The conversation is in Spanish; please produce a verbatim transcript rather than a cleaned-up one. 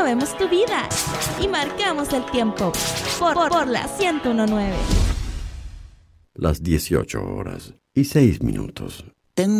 movemos tu vida y marcamos el tiempo por, por, por la ciento uno punto nueve. Las dieciocho horas y seis minutos.